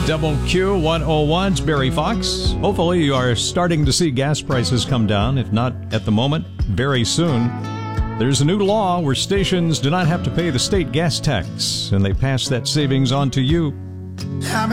WQ101's Barry Fox. Hopefully you are starting to see gas prices come down. If not at the moment, very soon. There's a new law where stations do not have to pay the state gas tax, and they pass that savings on to you.